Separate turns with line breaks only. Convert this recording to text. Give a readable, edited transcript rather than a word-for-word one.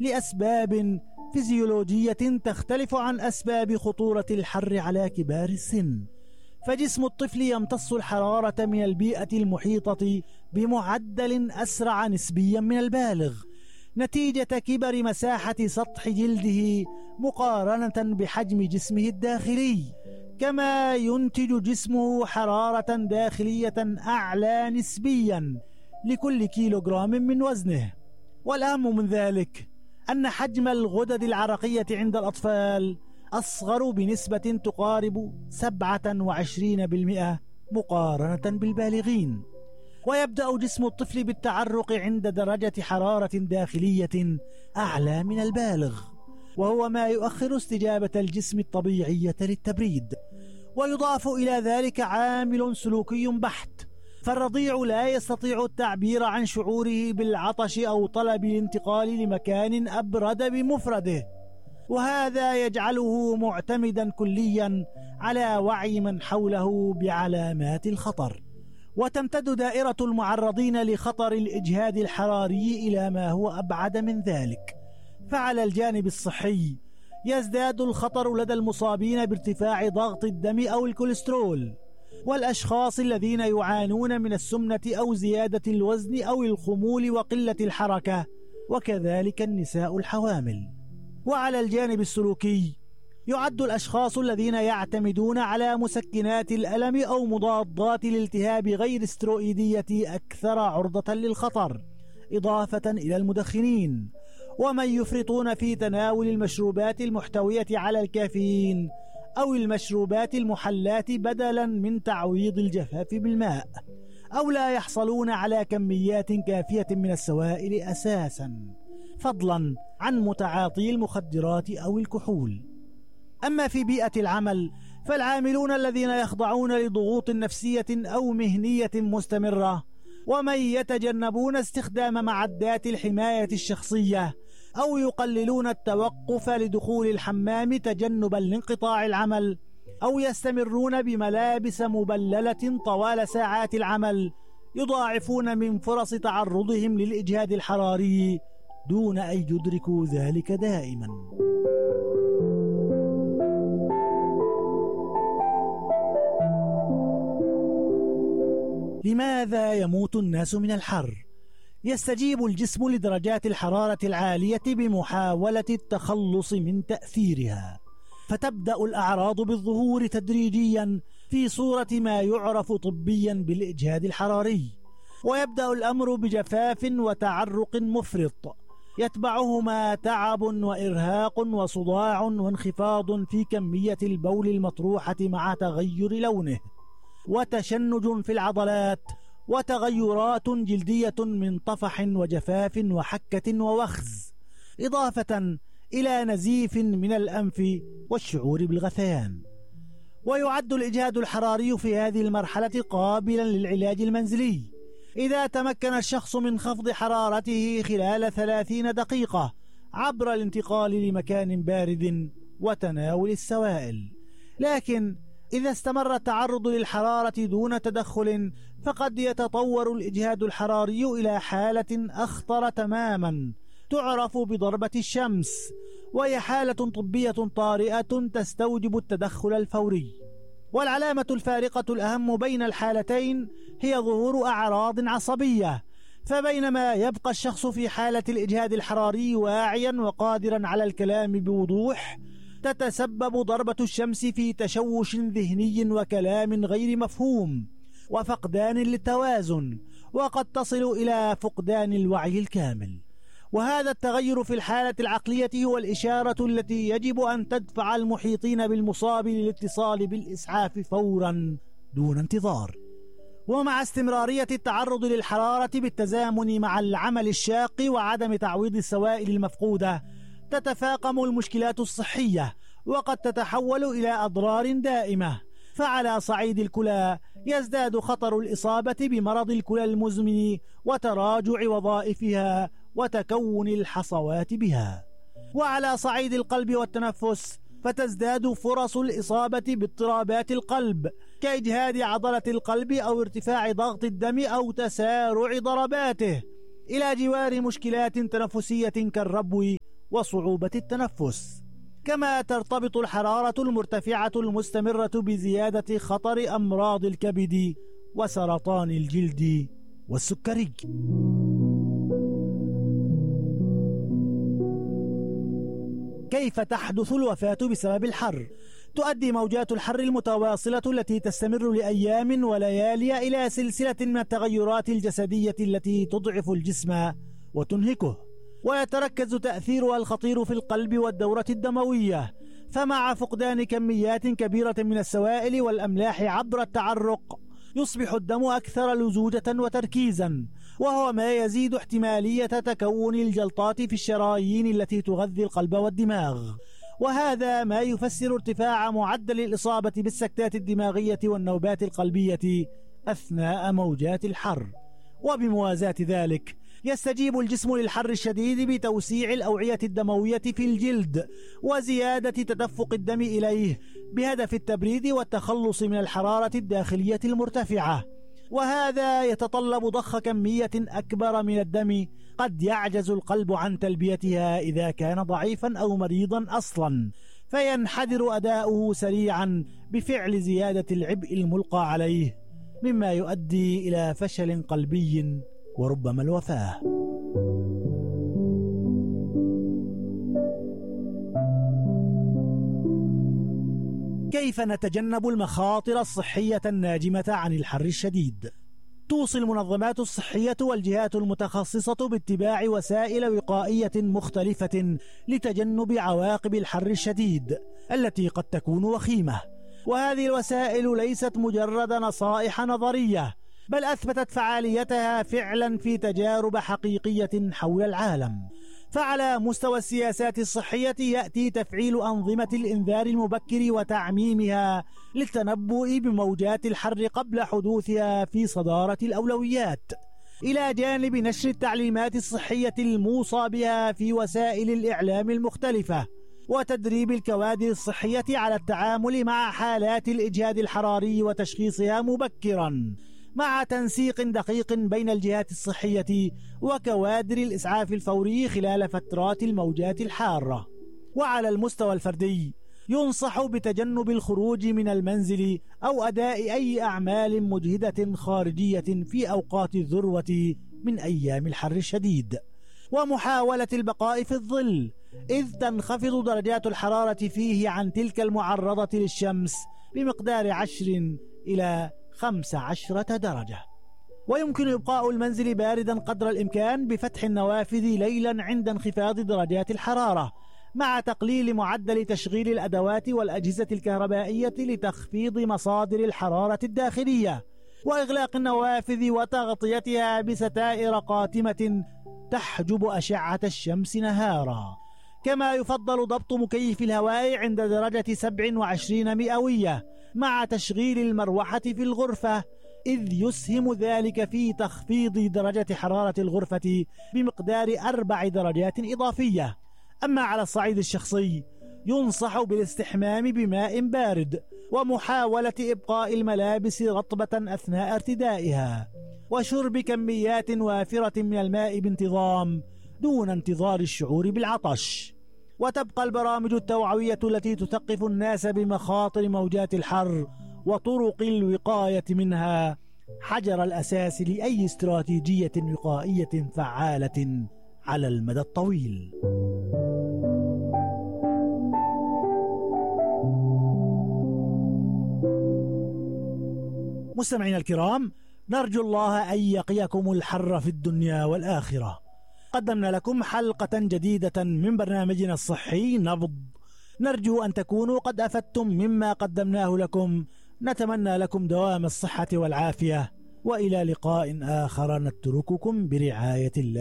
لأسباب فيزيولوجية تختلف عن أسباب خطورة الحر على كبار السن. فجسم الطفل يمتص الحرارة من البيئة المحيطة بمعدل أسرع نسبيا من البالغ نتيجة كبر مساحة سطح جلده مقارنة بحجم جسمه الداخلي، كما ينتج جسمه حرارة داخلية أعلى نسبيا لكل كيلوغرام من وزنه. والأهم من ذلك أن حجم الغدد العرقية عند الأطفال أصغر بنسبة تقارب 27% مقارنة بالبالغين. ويبدأ جسم الطفل بالتعرق عند درجة حرارة داخلية أعلى من البالغ، وهو ما يؤخر استجابة الجسم الطبيعية للتبريد. ويضاف إلى ذلك عامل سلوكي بحت، فالرضيع لا يستطيع التعبير عن شعوره بالعطش أو طلب الانتقال لمكان أبرد بمفرده، وهذا يجعله معتمدا كليا على وعي من حوله بعلامات الخطر. وتمتد دائرة المعرضين لخطر الإجهاد الحراري إلى ما هو أبعد من ذلك. فعلى الجانب الصحي يزداد الخطر لدى المصابين بارتفاع ضغط الدم أو الكوليسترول، والأشخاص الذين يعانون من السمنة أو زيادة الوزن أو الخمول وقلة الحركة، وكذلك النساء الحوامل. وعلى الجانب السلوكي يعد الأشخاص الذين يعتمدون على مسكنات الألم أو مضادات الالتهاب غير استروئيدية أكثر عرضة للخطر، إضافة إلى المدخنين ومن يفرطون في تناول المشروبات المحتوية على الكافيين أو المشروبات المحلاة بدلا من تعويض الجفاف بالماء، أو لا يحصلون على كميات كافية من السوائل أساسا، فضلا عن متعاطي المخدرات أو الكحول. أما في بيئة العمل فالعاملون الذين يخضعون لضغوط نفسية أو مهنية مستمرة، ومن يتجنبون استخدام معدات الحماية الشخصية أو يقللون التوقف لدخول الحمام تجنبا لانقطاع العمل، أو يستمرون بملابس مبللة طوال ساعات العمل، يضاعفون من فرص تعرضهم للإجهاد الحراري دون أن يدركوا ذلك دائما. لماذا يموت الناس من الحر؟ يستجيب الجسم لدرجات الحرارة العالية بمحاولة التخلص من تأثيرها، فتبدأ الأعراض بالظهور تدريجيا في صورة ما يعرف طبيا بالإجهاد الحراري، ويبدأ الأمر بجفاف وتعرق مفرط يتبعهما تعب وإرهاق وصداع وانخفاض في كمية البول المطروحة مع تغير لونه، وتشنج في العضلات، وتغيرات جلدية من طفح وجفاف وحكة ووخز، إضافة إلى نزيف من الأنف والشعور بالغثيان. ويعد الإجهاد الحراري في هذه المرحلة قابلا للعلاج المنزلي إذا تمكن الشخص من خفض حرارته خلال 30 دقيقة عبر الانتقال لمكان بارد وتناول السوائل. لكن إذا استمر التعرض للحرارة دون تدخل فقد يتطور الإجهاد الحراري إلى حالة أخطر تماما تعرف بضربة الشمس، وهي حالة طبية طارئة تستوجب التدخل الفوري. والعلامة الفارقة الأهم بين الحالتين هي ظهور أعراض عصبية، فبينما يبقى الشخص في حالة الإجهاد الحراري واعيا وقادرا على الكلام بوضوح، تتسبب ضربة الشمس في تشوش ذهني وكلام غير مفهوم وفقدان للتوازن، وقد تصل إلى فقدان الوعي الكامل. وهذا التغير في الحالة العقلية هو الإشارة التي يجب أن تدفع المحيطين بالمصاب للاتصال بالإسعاف فورا دون انتظار. ومع استمرارية التعرض للحرارة بالتزامن مع العمل الشاق وعدم تعويض السوائل المفقودة، تتفاقم المشكلات الصحية وقد تتحول إلى أضرار دائمة. فعلى صعيد الكلى يزداد خطر الإصابة بمرض الكلى المزمن وتراجع وظائفها وتكون الحصوات بها. وعلى صعيد القلب والتنفس فتزداد فرص الإصابة باضطرابات القلب كإجهاد عضلة القلب أو ارتفاع ضغط الدم أو تسارع ضرباته. إلى جوار مشكلات تنفسية كالربو وصعوبة التنفس. كما ترتبط الحرارة المرتفعة المستمرة بزيادة خطر أمراض الكبد وسرطان الجلد والسكري. كيف تحدث الوفاة بسبب الحر؟ تؤدي موجات الحر المتواصلة التي تستمر لأيام وليالي إلى سلسلة من التغيرات الجسدية التي تضعف الجسم وتنهكه، ويتركز تأثيرها الخطير في القلب والدورة الدموية. فمع فقدان كميات كبيرة من السوائل والأملاح عبر التعرق يصبح الدم أكثر لزوجة وتركيزا، وهو ما يزيد احتمالية تكون الجلطات في الشرايين التي تغذي القلب والدماغ، وهذا ما يفسر ارتفاع معدل الإصابة بالسكتات الدماغية والنوبات القلبية أثناء موجات الحر. وبموازاة ذلك يستجيب الجسم للحر الشديد بتوسيع الأوعية الدموية في الجلد وزيادة تدفق الدم إليه بهدف التبريد والتخلص من الحرارة الداخلية المرتفعة، وهذا يتطلب ضخ كمية أكبر من الدم قد يعجز القلب عن تلبيتها إذا كان ضعيفا أو مريضا أصلا، فينحدر أداؤه سريعا بفعل زيادة العبء الملقى عليه، مما يؤدي إلى فشل قلبي وربما الوفاة. كيف نتجنب المخاطر الصحية الناجمة عن الحر الشديد؟ توصي المنظمات الصحية والجهات المتخصصة باتباع وسائل وقائية مختلفة لتجنب عواقب الحر الشديد التي قد تكون وخيمة، وهذه الوسائل ليست مجرد نصائح نظرية، بل أثبتت فعاليتها فعلا في تجارب حقيقية حول العالم. فعلى مستوى السياسات الصحية يأتي تفعيل أنظمة الإنذار المبكر وتعميمها للتنبؤ بموجات الحر قبل حدوثها في صدارة الأولويات، إلى جانب نشر التعليمات الصحية الموصى بها في وسائل الإعلام المختلفة، وتدريب الكوادر الصحية على التعامل مع حالات الإجهاد الحراري وتشخيصها مبكرا، مع تنسيق دقيق بين الجهات الصحية وكوادر الإسعاف الفوري خلال فترات الموجات الحارة. وعلى المستوى الفردي ينصح بتجنب الخروج من المنزل أو أداء أي أعمال مجهدة خارجية في أوقات الذروة من أيام الحر الشديد، ومحاولة البقاء في الظل، إذ تنخفض درجات الحرارة فيه عن تلك المعرضة للشمس بمقدار 10 إلى 15 درجة. ويمكن إبقاء المنزل باردا قدر الإمكان بفتح النوافذ ليلا عند انخفاض درجات الحرارة، مع تقليل معدل تشغيل الأدوات والأجهزة الكهربائية لتخفيض مصادر الحرارة الداخلية، وإغلاق النوافذ وتغطيتها بستائر قاتمة تحجب أشعة الشمس نهارا. كما يفضل ضبط مكيف الهواء عند درجة 27 مئوية مع تشغيل المروحة في الغرفة، إذ يسهم ذلك في تخفيض درجة حرارة الغرفة بمقدار 4 درجات إضافية. أما على الصعيد الشخصي ينصح بالاستحمام بماء بارد، ومحاولة إبقاء الملابس رطبة أثناء ارتدائها، وشرب كميات وافرة من الماء بانتظام دون انتظار الشعور بالعطش. وتبقى البرامج التوعوية التي تثقف الناس بمخاطر موجات الحر وطرق الوقاية منها حجر الأساس لأي استراتيجية وقائية فعالة على المدى الطويل. مستمعينا الكرام، نرجو الله أن يقيكم الحر في الدنيا والآخرة. قدمنا لكم حلقة جديدة من برنامجنا الصحي نبض، نرجو أن تكونوا قد أفدتم مما قدمناه لكم. نتمنى لكم دوام الصحة والعافية، وإلى لقاء آخر نترككم برعاية الله.